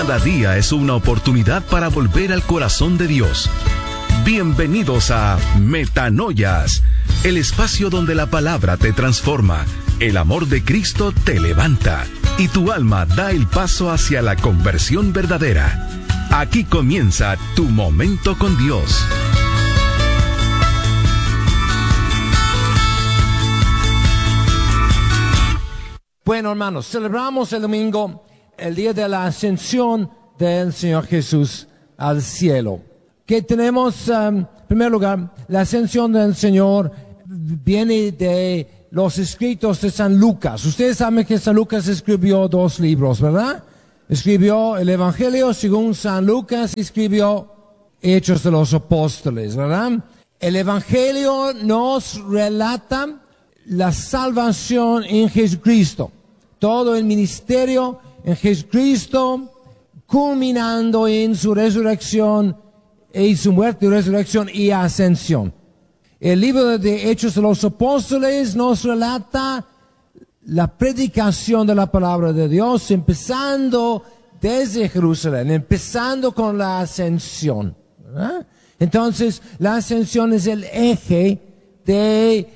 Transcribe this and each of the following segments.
Cada día es una oportunidad para volver al corazón de Dios. Bienvenidos a Metanoias, el espacio donde la palabra te transforma, el amor de Cristo te levanta y tu alma da el paso hacia la conversión verdadera. Aquí comienza tu momento con Dios. Bueno, hermanos, celebramos el domingo, el día de la ascensión del Señor Jesús al cielo. Que tenemos, en primer lugar, la ascensión del Señor viene de los escritos de San Lucas. Ustedes saben que San Lucas escribió 2 libros, ¿verdad? Escribió el Evangelio según San Lucas y escribió Hechos de los Apóstoles, ¿verdad? El Evangelio nos relata la salvación en Jesucristo. Todo el ministerio en Jesucristo, culminando en su resurrección, y su muerte, resurrección y ascensión. El libro de Hechos de los Apóstoles nos relata la predicación de la palabra de Dios, empezando desde Jerusalén, empezando con la ascensión, ¿verdad? Entonces, la ascensión es el eje de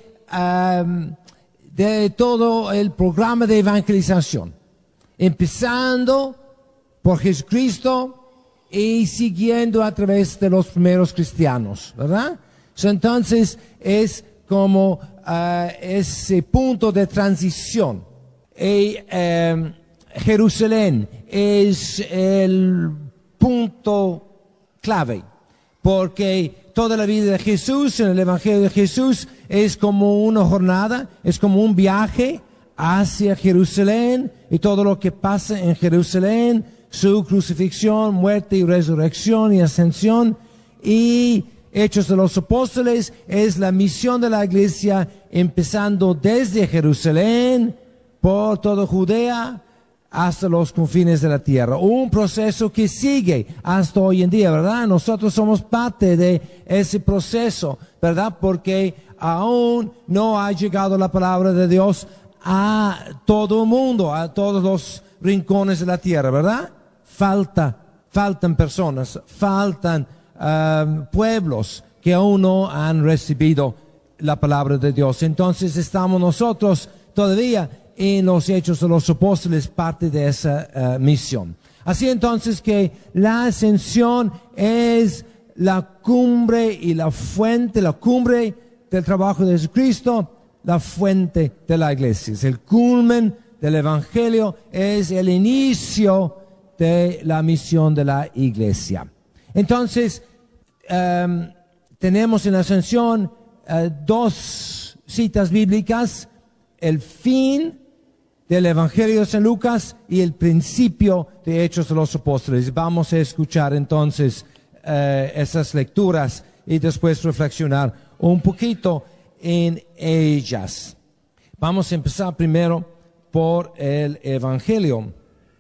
todo el programa de evangelización, empezando por Jesucristo y siguiendo a través de los primeros cristianos, ¿verdad? Entonces es como ese punto de transición. Y Jerusalén es el punto clave, porque toda la vida de Jesús, en el Evangelio de Jesús, es como una jornada, es como un viaje hacia Jerusalén y todo lo que pasa en Jerusalén, su crucifixión, muerte y resurrección y ascensión. Y Hechos de los Apóstoles es la misión de la iglesia empezando desde Jerusalén, por toda Judea, hasta los confines de la tierra. Un proceso que sigue hasta hoy en día, ¿verdad? Nosotros somos parte de ese proceso, ¿verdad? Porque aún no ha llegado la palabra de Dios a todo el mundo, a todos los rincones de la tierra, ¿verdad? Faltan personas, faltan pueblos que aún no han recibido la palabra de Dios. Entonces estamos nosotros todavía en los Hechos de los Apóstoles, parte de esa misión. Así entonces que la ascensión es la cumbre y la fuente, la cumbre del trabajo de Jesucristo, la fuente de la iglesia. Es el culmen del Evangelio, es el inicio de la misión de la iglesia. Entonces, tenemos en la ascensión 2 citas bíblicas: el fin del Evangelio de San Lucas y el principio de Hechos de los Apóstoles. Vamos a escuchar entonces esas lecturas y después reflexionar un poquito en ellas. Vamos a empezar primero por el Evangelio.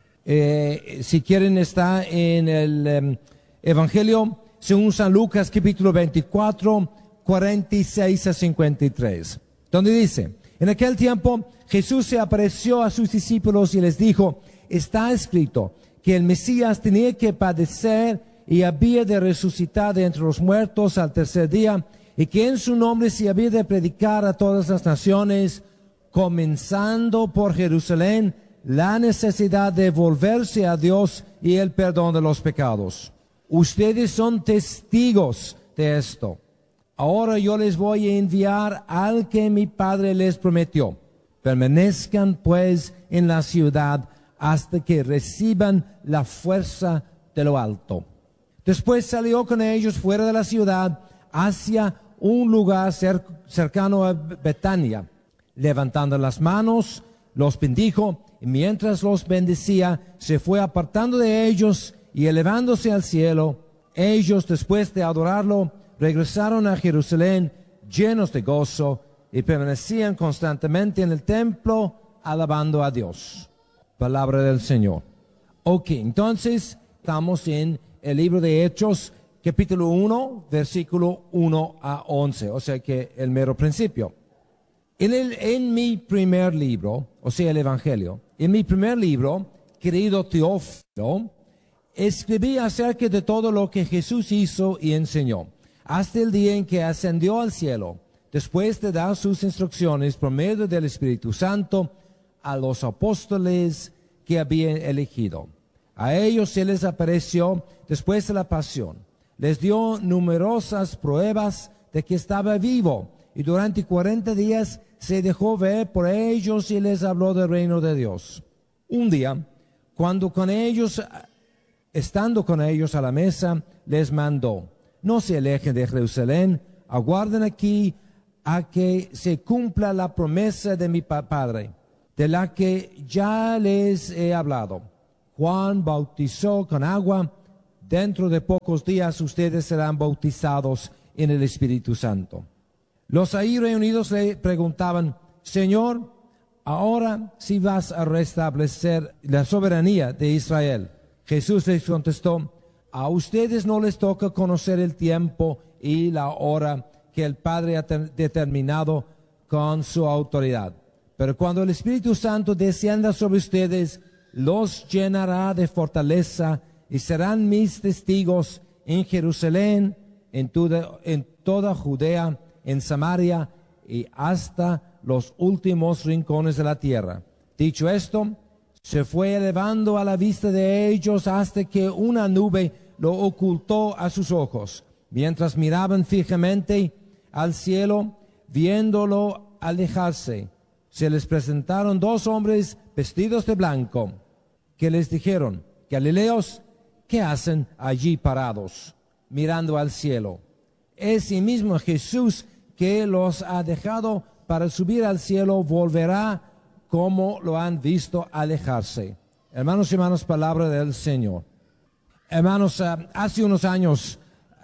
Si quieren, está en el Evangelio según San Lucas, capítulo 24, 46 a 53, donde dice: en aquel tiempo Jesús se apareció a sus discípulos y les dijo: está escrito que el Mesías tenía que padecer y había de resucitar de entre los muertos al tercer día, y que en su nombre se había de predicar a todas las naciones, comenzando por Jerusalén, la necesidad de volverse a Dios y el perdón de los pecados. Ustedes son testigos de esto. Ahora yo les voy a enviar al que mi Padre les prometió. Permanezcan pues en la ciudad hasta que reciban la fuerza de lo alto. Después salió con ellos fuera de la ciudad hacia un lugar cercano a Betania. Levantando las manos, los bendijo, y mientras los bendecía, se fue apartando de ellos y elevándose al cielo. Ellos, después de adorarlo, regresaron a Jerusalén llenos de gozo y permanecían constantemente en el templo alabando a Dios. Palabra del Señor. Ok, entonces estamos en el libro de Hechos, capítulo 1, versículo 1 a 11, o sea que el mero principio. En mi primer libro, o sea el Evangelio, en mi primer libro, querido Teófilo, escribí acerca de todo lo que Jesús hizo y enseñó, hasta el día en que ascendió al cielo, después de dar sus instrucciones por medio del Espíritu Santo a los apóstoles que había elegido. A ellos se les apareció después de la pasión. Les dio numerosas pruebas de que estaba vivo, y durante 40 días se dejó ver por ellos y les habló del reino de Dios. Un día, estando con ellos a la mesa, les mandó: no se alejen de Jerusalén, aguarden aquí a que se cumpla la promesa de mi Padre, de la que ya les he hablado. Juan bautizó con agua, dentro de pocos días ustedes serán bautizados en el Espíritu Santo. Los ahí reunidos le preguntaban: Señor, ahora sí vas a restablecer la soberanía de Israel. Jesús les contestó: a ustedes no les toca conocer el tiempo y la hora que el Padre ha determinado con su autoridad. Pero cuando el Espíritu Santo descienda sobre ustedes, los llenará de fortaleza y serán mis testigos en Jerusalén, en toda Judea, en Samaria y hasta los últimos rincones de la tierra. Dicho esto, se fue elevando a la vista de ellos hasta que una nube lo ocultó a sus ojos. Mientras miraban fijamente al cielo, viéndolo alejarse, se les presentaron dos hombres vestidos de blanco, que les dijeron: Galileos, ¿qué hacen allí parados, mirando al cielo? Ese mismo Jesús que los ha dejado para subir al cielo volverá como lo han visto alejarse. Hermanos y hermanas, palabra del Señor. Hermanos, hace unos años,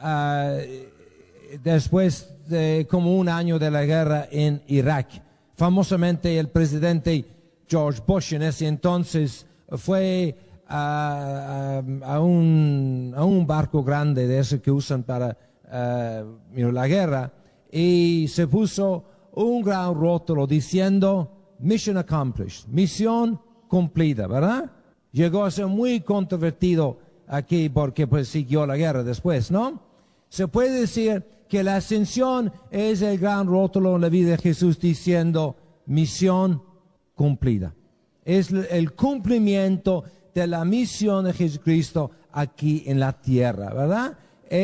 después de como un año de la guerra en Irak, famosamente el presidente George Bush en ese entonces fue a un barco grande de ese que usan para la guerra, y se puso un gran rótulo diciendo Mission accomplished, misión cumplida, ¿verdad? Llegó a ser muy controvertido aquí porque pues siguió la guerra después, ¿no? Se puede decir que la ascensión es el gran rótulo en la vida de Jesús diciendo misión cumplida. Es el cumplimiento de la misión de Jesucristo aquí en la tierra, ¿verdad?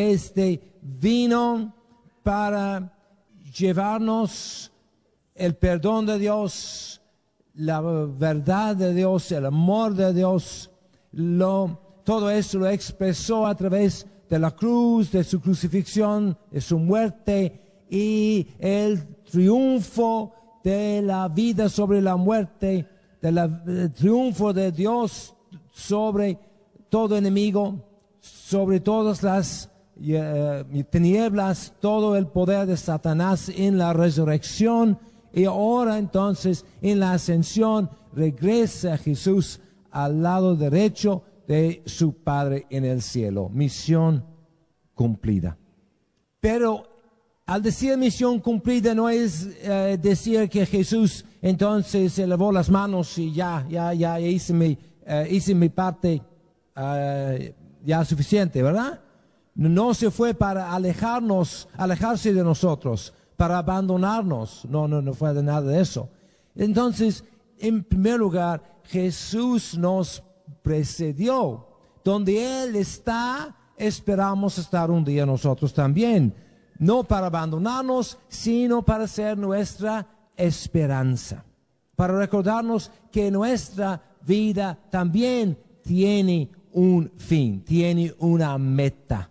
Vino para llevarnos el perdón de Dios, la verdad de Dios, el amor de Dios. Todo eso lo expresó a través de la cruz, de su crucifixión, de su muerte y el triunfo de la vida sobre la muerte, del triunfo de Dios sobre todo enemigo, sobre todas las tinieblas, todo el poder de Satanás en la resurrección. Y ahora entonces en la ascensión regresa Jesús al lado derecho de su Padre en el cielo. Misión cumplida. Pero al decir misión cumplida no es decir que Jesús entonces elevó las manos y ya hice mi parte ya suficiente, ¿verdad? No se fue para alejarse de nosotros, para abandonarnos. No fue de nada de eso. Entonces, en primer lugar, Jesús nos precedió. Donde Él está, esperamos estar un día nosotros también. No para abandonarnos, sino para ser nuestra esperanza. Para recordarnos que nuestra vida también tiene un fin, tiene una meta.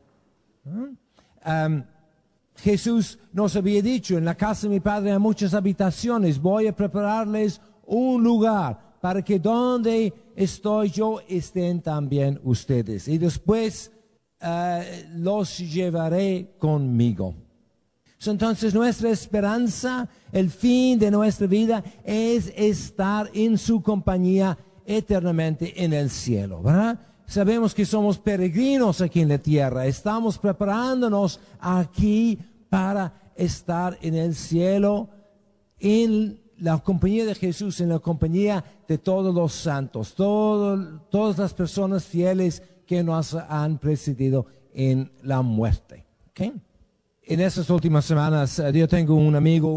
Jesús nos había dicho: en la casa de mi Padre hay muchas habitaciones, voy a prepararles un lugar para que donde estoy yo estén también ustedes, y después los llevaré conmigo. Entonces nuestra esperanza, el fin de nuestra vida es estar en su compañía eternamente en el cielo, ¿verdad? Sabemos que somos peregrinos aquí en la tierra, estamos preparándonos aquí para estar en el cielo, en la compañía de Jesús, en la compañía de todos los santos, todas las personas fieles que nos han precedido en la muerte. ¿Okay? En estas últimas semanas yo tengo un amigo,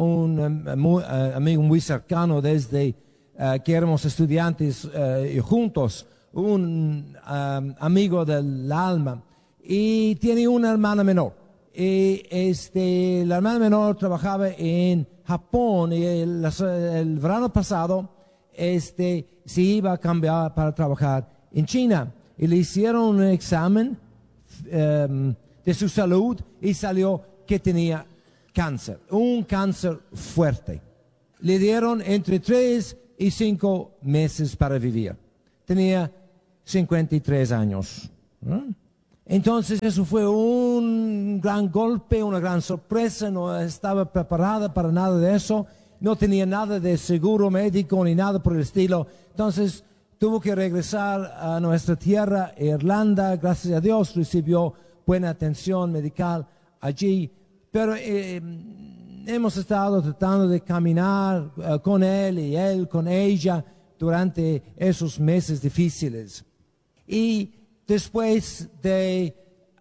amigo muy cercano desde que éramos estudiantes juntos, un amigo del alma, y tiene una hermana menor. Y la hermana menor trabajaba en Japón y el verano pasado se iba a cambiar para trabajar en China. Y le hicieron un examen de su salud y salió que tenía cáncer, un cáncer fuerte. Le dieron entre 3 y 5 meses para vivir. Tenía 53 años. Entonces eso fue un gran golpe, una gran sorpresa, no estaba preparada para nada de eso, no tenía nada de seguro médico ni nada por el estilo. Entonces tuvo que regresar a nuestra tierra, Irlanda. Gracias a Dios recibió buena atención medical allí, pero hemos estado tratando de caminar con él y él con ella durante esos meses difíciles. Y después de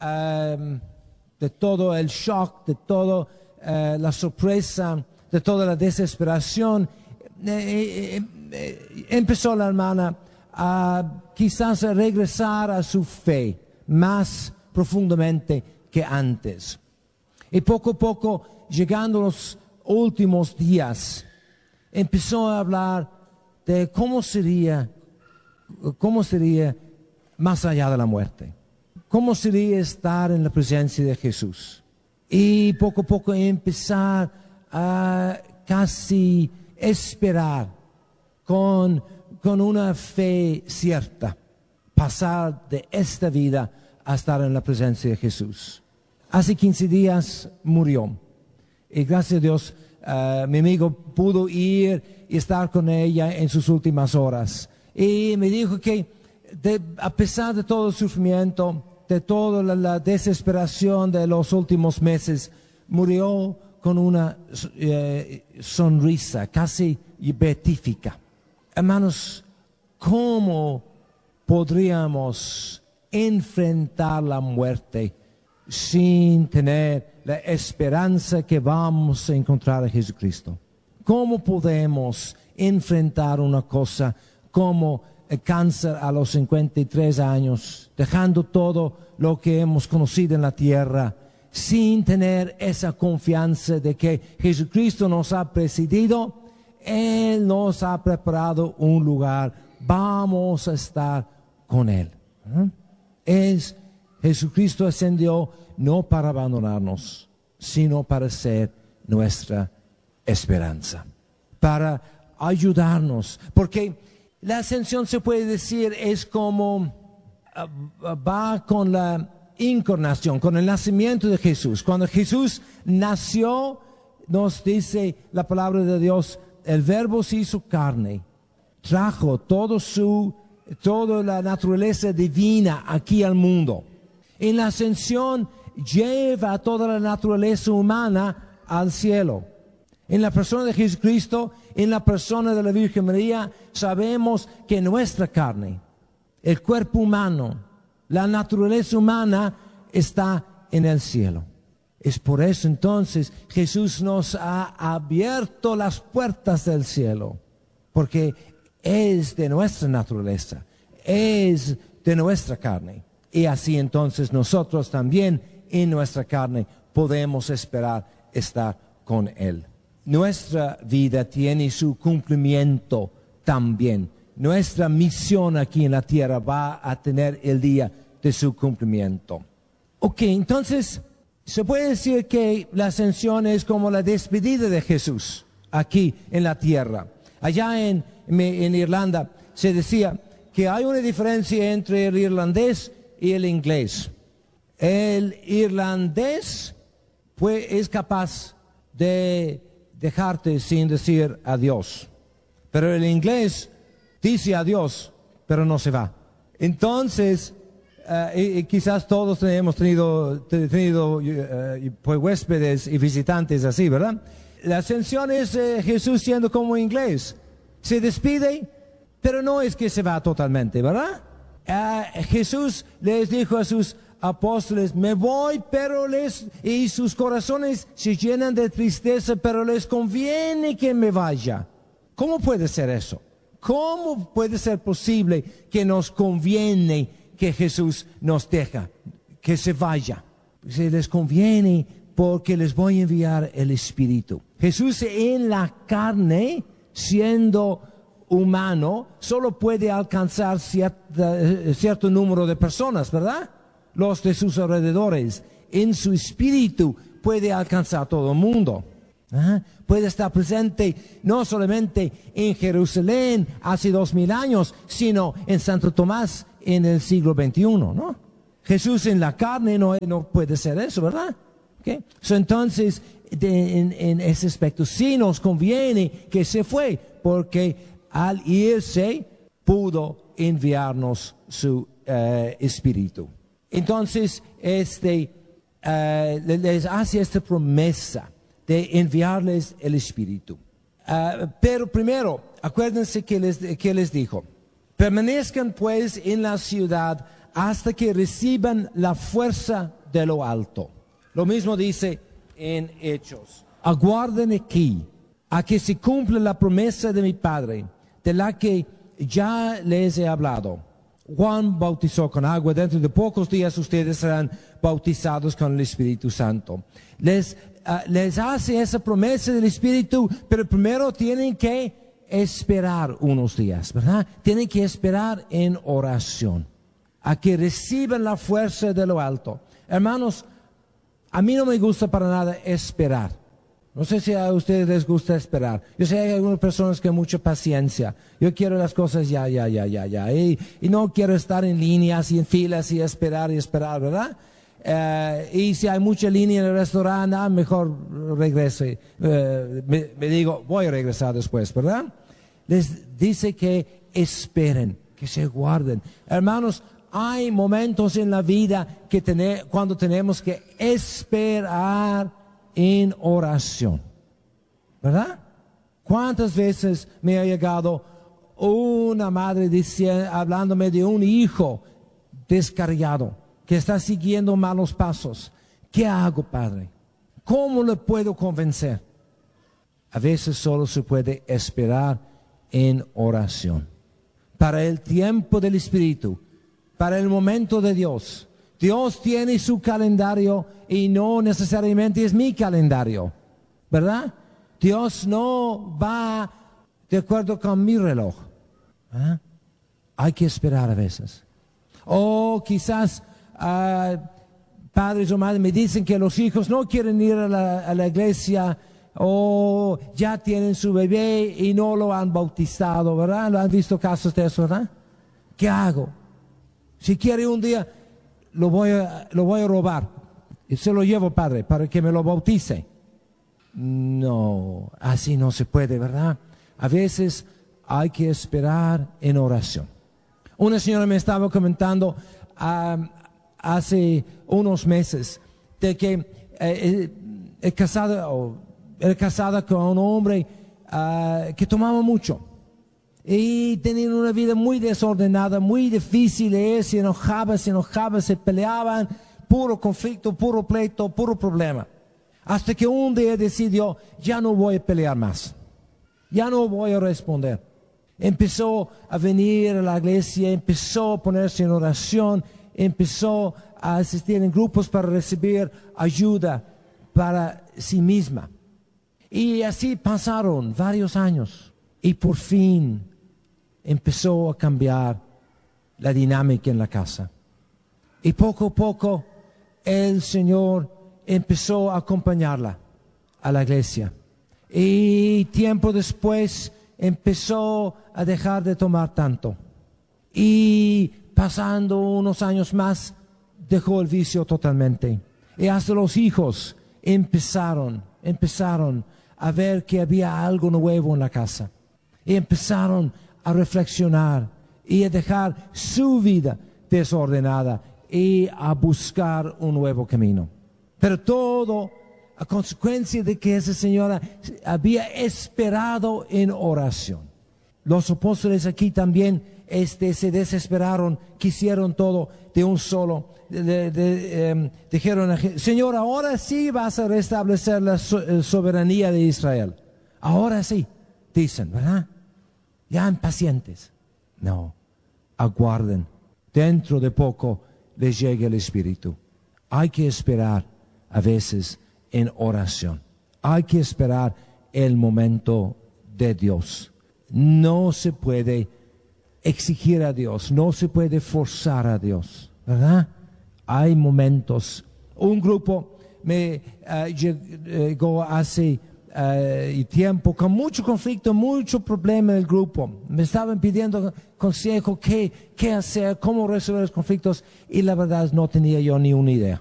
todo el shock, de toda la sorpresa, de toda la desesperación, empezó la hermana a quizás a regresar a su fe más profundamente que antes. Y poco a poco, llegando los últimos días, empezó a hablar de cómo sería más allá de la muerte. ¿Cómo sería estar en la presencia de Jesús? Y poco a poco empezar a casi esperar con una fe cierta, pasar de esta vida a estar en la presencia de Jesús. Hace 15 días murió. Y gracias a Dios, mi amigo pudo ir y estar con ella en sus últimas horas. Y me dijo que a pesar de todo el sufrimiento, de toda la desesperación de los últimos meses, murió con una sonrisa casi beatífica. Hermanos, ¿cómo podríamos enfrentar la muerte sin tener la esperanza que vamos a encontrar a Jesucristo? ¿Cómo podemos enfrentar una cosa como el cáncer a los 53 años, dejando todo lo que hemos conocido en la tierra, sin tener esa confianza de que Jesucristo nos ha precedido? Él nos ha preparado un lugar, vamos a estar con Él. Jesucristo ascendió no para abandonarnos, sino para ser nuestra esperanza, para ayudarnos, porque la ascensión, se puede decir, es como va con la encarnación, con el nacimiento de Jesús. Cuando Jesús nació, nos dice la palabra de Dios, el Verbo se hizo carne, trajo toda la naturaleza divina aquí al mundo. En la ascensión lleva toda la naturaleza humana al cielo. En la persona de Jesucristo, en la persona de la Virgen María, sabemos que nuestra carne, el cuerpo humano, la naturaleza humana está en el cielo. Es por eso entonces Jesús nos ha abierto las puertas del cielo, porque es de nuestra naturaleza, es de nuestra carne. Y así entonces nosotros también en nuestra carne podemos esperar estar con Él. Nuestra vida tiene su cumplimiento también. Nuestra misión aquí en la tierra va a tener el día de su cumplimiento. Ok, entonces se puede decir que la ascensión es como la despedida de Jesús aquí en la tierra. Allá en Irlanda se decía que hay una diferencia entre el irlandés y el inglés. El irlandés es capaz de dejarte sin decir adiós, pero el inglés dice adiós, pero no se va. Entonces, y quizás todos hemos tenido pues, huéspedes y visitantes así, ¿verdad? La ascensión es Jesús siendo como inglés. Se despide, pero no es que se va totalmente, ¿verdad? Jesús les dijo a sus apóstoles, me voy, y sus corazones se llenan de tristeza, pero les conviene que me vaya. ¿Cómo puede ser eso? ¿Cómo puede ser posible que nos conviene que Jesús nos deja, que se vaya? Se les conviene porque les voy a enviar el Espíritu. Jesús en la carne, siendo humano, solo puede alcanzar cierto número de personas, ¿verdad? Los de sus alrededores. En su espíritu puede alcanzar a todo el mundo. Puede estar presente no solamente en Jerusalén hace 2000 años, sino en Santo Tomás en el siglo XXI, ¿no? Jesús en la carne no puede ser eso, ¿verdad? Okay. Entonces, en ese aspecto sí nos conviene que se fue, porque al irse pudo enviarnos su espíritu. Entonces, les hace esta promesa de enviarles el espíritu. Pero primero, acuérdense que les dijo, permanezcan pues en la ciudad hasta que reciban la fuerza de lo alto. Lo mismo dice en Hechos. Aguarden aquí a que se cumpla la promesa de mi Padre, de la que ya les he hablado. Juan bautizó con agua, dentro de pocos días ustedes serán bautizados con el Espíritu Santo. Les hace esa promesa del Espíritu, pero primero tienen que esperar unos días, ¿verdad? Tienen que esperar en oración, a que reciban la fuerza de lo alto. Hermanos, a mí no me gusta para nada esperar. No sé si a ustedes les gusta esperar. Yo sé que hay algunas personas que mucha paciencia. Yo quiero las cosas ya. Y no quiero estar en líneas y en filas y esperar, ¿verdad? Y si hay mucha línea en el restaurante, mejor regrese. Me digo, voy a regresar después, ¿verdad? Les dice que esperen, que se guarden. Hermanos, hay momentos en la vida cuando tenemos que esperar en oración, ¿verdad? ¿Cuántas veces me ha llegado una madre hablándome de un hijo descarriado que está siguiendo malos pasos? ¿Qué hago, Padre? ¿Cómo le puedo convencer? A veces solo se puede esperar en oración. Para el tiempo del Espíritu, para el momento de Dios. Dios tiene su calendario y no necesariamente es mi calendario, ¿verdad? Dios no va de acuerdo con mi reloj. Hay que esperar a veces. O quizás padres o madres me dicen que los hijos no quieren ir a la iglesia, o ya tienen su bebé y no lo han bautizado, ¿verdad? ¿Lo han visto casos de eso, verdad? ¿Qué hago? Si quiere un día, lo voy a robar y se lo llevo, Padre, para que me lo bautice. No, así no se puede, ¿verdad? A veces hay que esperar en oración. Una señora me estaba comentando hace unos meses de que era casada con un hombre que tomaba mucho. Y tenían una vida muy desordenada, muy difícil. Se enojaba, se peleaban, puro conflicto, puro pleito, puro problema. Hasta que un día decidió, ya no voy a pelear más, ya no voy a responder. Empezó a venir a la iglesia, empezó a ponerse en oración, empezó a asistir en grupos para recibir ayuda para sí misma. Y así pasaron varios años y por fin empezó a cambiar la dinámica en la casa. Y poco a poco el Señor empezó a acompañarla a la iglesia. Y tiempo después empezó a dejar de tomar tanto. Y pasando unos años más, dejó el vicio totalmente. Y hasta los hijos empezaron a ver que había algo nuevo en la casa. Y empezaron a reflexionar y a dejar su vida desordenada y a buscar un nuevo camino. Pero todo a consecuencia de que esa señora había esperado en oración. Los apóstoles aquí también se desesperaron, quisieron todo de un solo. Dijeron, Señor, ahora sí vas a restablecer la soberanía de Israel. Ahora sí, dicen, ¿verdad? Ya impacientes. No, aguarden. Dentro de poco les llega el Espíritu. Hay que esperar a veces en oración. Hay que esperar el momento de Dios. No se puede exigir a Dios, no se puede forzar a Dios, ¿verdad? Hay momentos. Un grupo me llegó hace tiempo con mucho conflicto, mucho problema en el grupo. Me estaban pidiendo consejo, qué hacer, cómo resolver los conflictos, y la verdad no tenía yo ni una idea.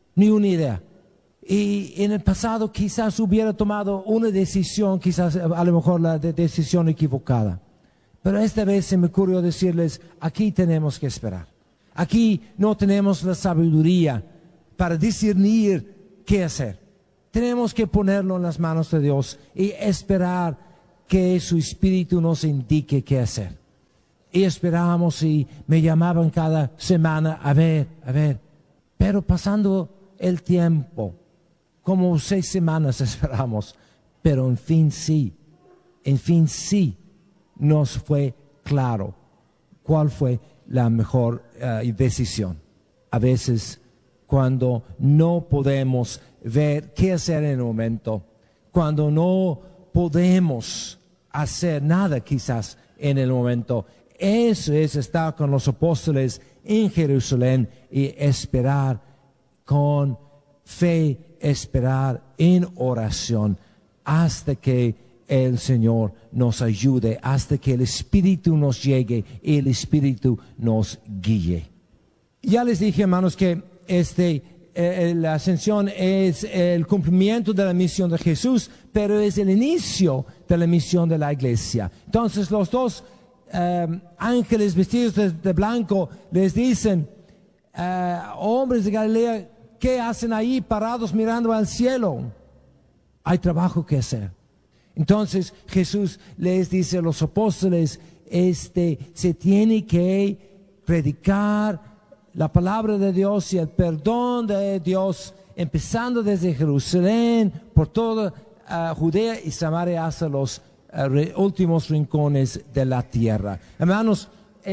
Y en el pasado quizás hubiera tomado una decisión, quizás a lo mejor la decisión equivocada. Pero esta vez se me ocurrió decirles, aquí tenemos que esperar. Aquí no tenemos la sabiduría para discernir qué hacer. Tenemos que ponerlo en las manos de Dios y esperar que su Espíritu nos indique qué hacer. Y esperábamos y me llamaban cada semana, a ver. Pero pasando el tiempo, como 6 semanas esperamos, pero en fin sí nos fue claro cuál fue la mejor decisión. A veces cuando no podemos ver qué hacer en el momento, cuando no podemos hacer nada quizás en el momento, eso es estar con los apóstoles en Jerusalén y esperar con fe, esperar en oración hasta que el Señor nos ayude, hasta que el Espíritu nos llegue y el Espíritu nos guíe. Ya les dije, hermanos, que la ascensión es el cumplimiento de la misión de Jesús, pero es el inicio de la misión de la iglesia. Entonces los dos ángeles vestidos de blanco les dicen, hombres de Galilea, ¿qué hacen ahí parados mirando al cielo? Hay trabajo que hacer. Entonces Jesús les dice a los apóstoles, se tiene que predicar la palabra de Dios y el perdón de Dios, empezando desde Jerusalén, por toda Judea y Samaria hasta los últimos rincones de la tierra. Hermanos,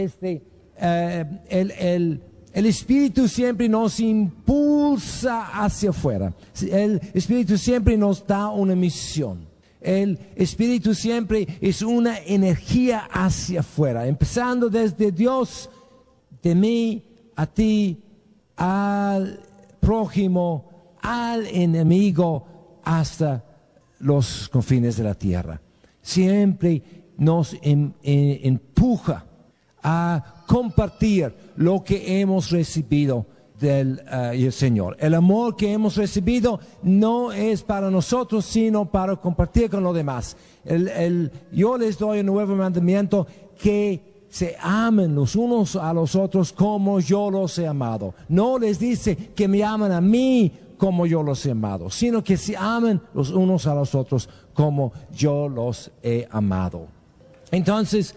el Espíritu siempre nos impulsa hacia afuera. El Espíritu siempre nos da una misión. El Espíritu siempre es una energía hacia afuera, empezando desde Dios, de mí a ti, al prójimo, al enemigo, hasta los confines de la tierra. Siempre nos empuja a compartir lo que hemos recibido del Señor. El amor que hemos recibido no es para nosotros, sino para compartir con los demás. Yo les doy un nuevo mandamiento, que se amen los unos a los otros como yo los he amado. No les dice que me amen a mí como yo los he amado, sino que se amen los unos a los otros como yo los he amado. Entonces,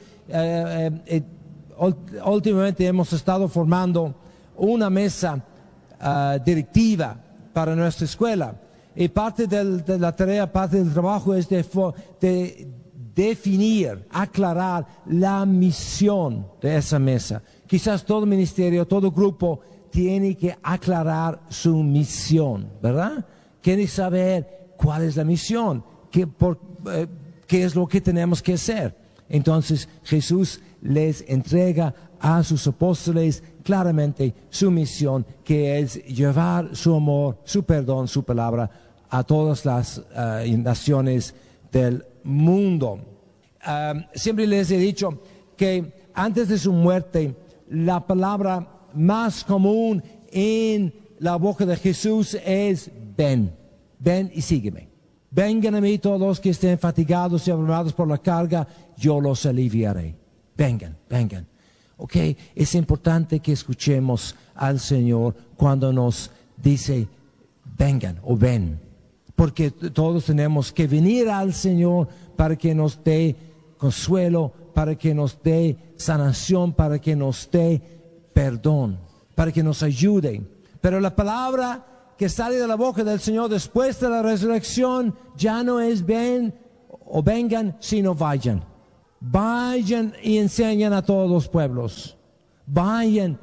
últimamente hemos estado formando una mesa directiva para nuestra escuela, y parte de la tarea, parte del trabajo es de definir, aclarar la misión de esa mesa. Quizás todo ministerio, todo grupo tiene que aclarar su misión, ¿verdad? Quiere saber cuál es la misión, qué es lo que tenemos que hacer. Entonces Jesús les entrega a sus apóstoles claramente su misión, que es llevar su amor, su perdón, su palabra a todas las naciones del mundo. Siempre les he dicho que antes de su muerte, la palabra más común en la boca de Jesús es ven y sígueme. Vengan a mí todos los que estén fatigados y abrumados por la carga, yo los aliviaré. Vengan. Ok, es importante que escuchemos al Señor cuando nos dice vengan o ven, porque todos tenemos que venir al Señor para que nos dé consuelo, para que nos dé sanación, para que nos dé perdón, para que nos ayude. Pero la palabra que sale de la boca del Señor después de la resurrección ya no es ven o vengan, sino vayan. Vayan y enseñan a todos los pueblos. Vayan.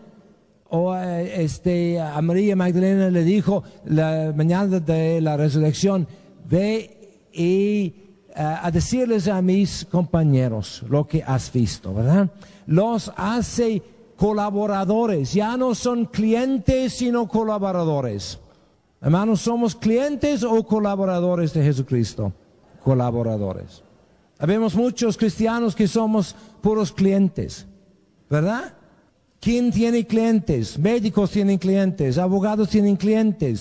A María Magdalena le dijo la mañana de la resurrección, ve y a decirles a mis compañeros lo que has visto, ¿verdad? Los hace colaboradores, ya no son clientes sino colaboradores. Hermanos, ¿somos clientes o colaboradores de Jesucristo? Colaboradores. Habemos muchos cristianos que somos puros clientes, ¿verdad? ¿Quién tiene clientes? Médicos tienen clientes, abogados tienen clientes.